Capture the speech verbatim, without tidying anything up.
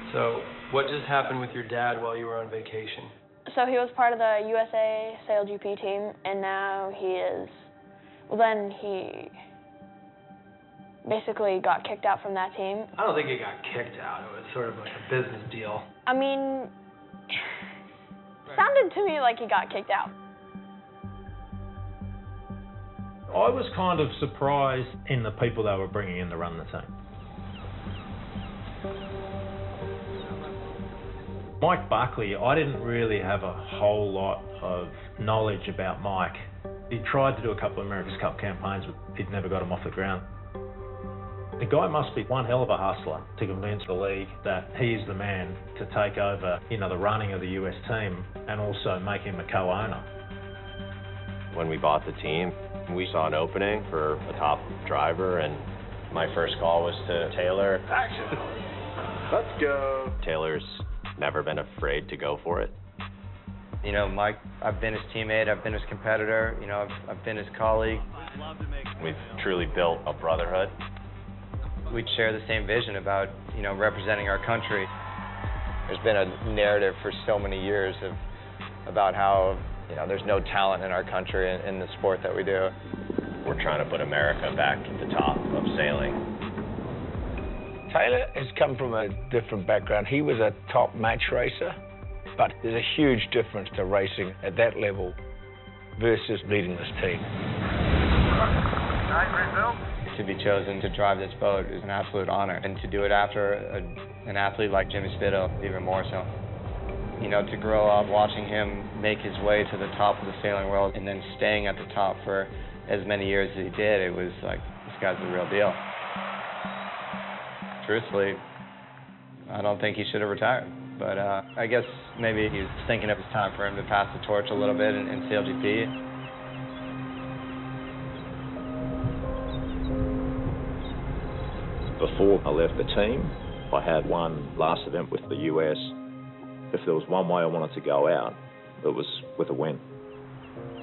So, what just happened with your dad while you were on vacation? So he was part of the U S A SailGP team, and now he is, well then he basically got kicked out from that team. I don't think he got kicked out. It was sort of like a business deal. I mean, sounded to me like he got kicked out. I was kind of surprised in the people they were bringing in to run the team. Mike Buckley, I didn't really have a whole lot of knowledge about Mike. He tried to do a couple of America's Cup campaigns, but he'd never got him off the ground. The guy must be one hell of a hustler to convince the league that he's the man to take over, you know, the running of the U S team and also make him a co-owner. When we bought the team, we saw an opening for a top driver, and my first call was to Taylor. Action! Let's go. Taylor's never been afraid to go for it. You know, Mike, I've been his teammate, I've been his competitor, you know, I've, I've been his colleague. We've truly built a brotherhood. We share the same vision about, you know, representing our country. There's been a narrative for so many years of about how, you know, there's no talent in our country in, in the sport that we do. We're trying to put America back at the top of sailing. Taylor has come from a different background. He was a top match racer, but there's a huge difference to racing at that level versus leading this team. To be chosen to drive this boat is an absolute honor, and to do it after a, an athlete like Jimmy Spithill, even more so. You know, to grow up watching him make his way to the top of the sailing world and then staying at the top for as many years as he did, it was like, this guy's the real deal. Truthfully, I don't think he should have retired, but uh, I guess maybe he was thinking it was time for him to pass the torch a little bit in, in SailGP. Before I left the team, I had one last event with the U S. If there was one way I wanted to go out, it was with a win.